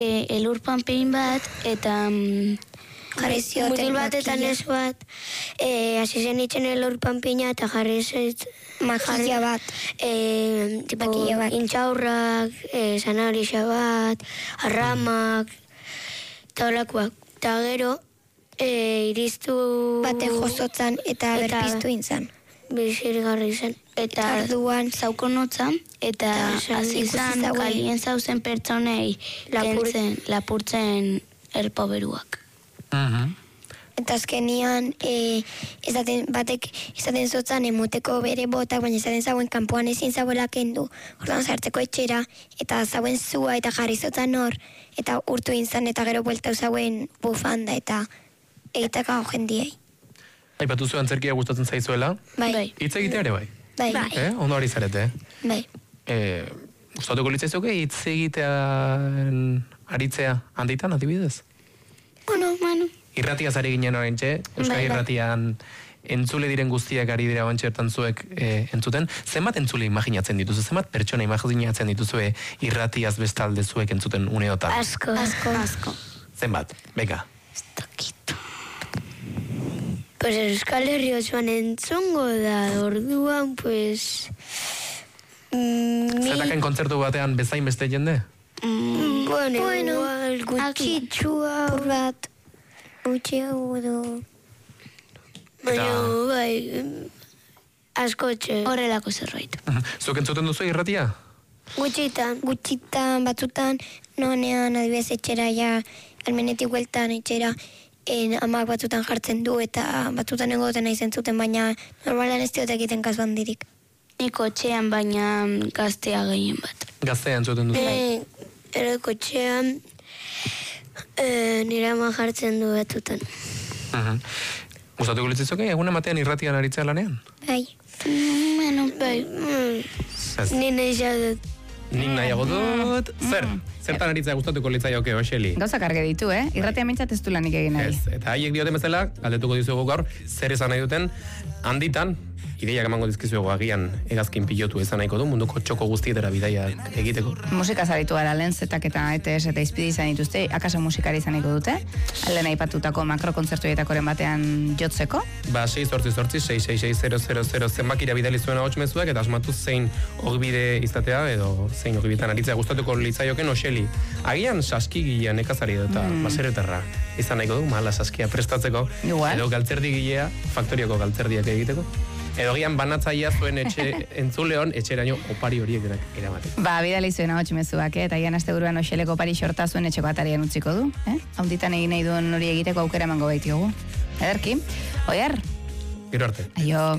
elurpanpein bat, eta jarri zioten mutil bat eta nes bat, hasi zen itzen elurpanpeina eta jarri makilla bat. Makilla bat. Intxaurrak, zanarixa bat, arramak, eta holakoak. Eta gero, iriztu... Bate jozotzan eta berpiztu intzan. Bizirgarri zen. Eta orduan zaukonotzan, eta hasi zen kalien zauzen pertsonei lapurtzen erpoberuak. Eta azkenian, batek izaten zotzan emuteko bere botak, baina izaten zauen kanpoan ezin zauela kendu. Orduan sartzeko etxera, eta zauen zua eta jarri zotzan hor, eta urtu inzan, eta gero bueltau zauen bufanda, eta egitaka hau jendiei. Aipatu zuen antzerkia gustatzen zaizuela? Bai. Hitz egitea ere bai? Bai. Ondo ari zarete? Bai. Gustatuko litzaizuke hitz egitean aritzea handitan, adibidez? Bueno. Irratiaz ari ginen oraintxe, Euskal Irratian entzule diren guztiak ari dira oraintxe bertan zuek entzuten. Zenbat entzule imaginatzen dituzu? Zenbat pertsona imaginatzen dituzue irratiaz bestalde zuek entzuten uneotan? Asko. Zenbat? Beka. Ez dakitu. Pues Euskal Herri osoan entzungo da, orduan, pues... Zertaken kontzertu batean bezain beste jende? Bueno, igual, gutxitxua bat, gutxiago edo... Baina, bai, askotxe. Horrelako zerbait. Zuk entzuten duzu irratia? Gutxitan, batzutan, nonean adibidez etxera ja, almenetik hueltan etxera, amak batzutan jartzen du eta batzutan egoten nahi zentzuten, baina normalan ez diote egiten kasu handirik. Niko etxean, baina gaztea gehien bat. Gaztea entzuten duzu? Ero kotxean nire ama jartzen du batzutan. Gustatuko litzizuke, egun ematean irratian aritzea lanean? Bai. Bai. Ni nahi dut. Nik nahiago dut. Zertan aritzea gustatuko litzaioke, Oxeli? Gauzak arge ditu, Irratia mintzat ez du lanik egin nahi. Ez, eta haiek dioten bezala, galdetuko dizugu gaur, zer esan nahi duten, handitan, ideiak emango dizkizuego agian hegazkin pilotu izan nahiko du, munduko txoko guztietara bidaia egiteko. Musika zaritu gara Lentzetak eta ETS eta izpide izan dituzte, akaso musikari izan nahiko dute, alden aipatutako makrokontzertuetakoren batean jotzeko. 688-666-000 zenbakira bidali zuen ahots mezuak, eta asmatu zein ogbide izatea, edo zein ogbidetan aritzea gustatuko litzaioken Oxeli. Agian saskigilea nekazari eta baserritarra izan nahiko du, mahala saskia prestatzeko, edo galtzerdigilea, faktoriako galtzerdiak egiteko. Edo gian banatzaia zuen entzuleon etxeraino opari horiek eramateko. Bidali zuen ahots mezuak, eta gian asteburuan Oxeleko opari xorta zuen etxeko atarian utziko du. Haunditan egin nahi duen hori egiteko aukera emango baitiogu. Ederki, Oiar? Gero arte. Aio.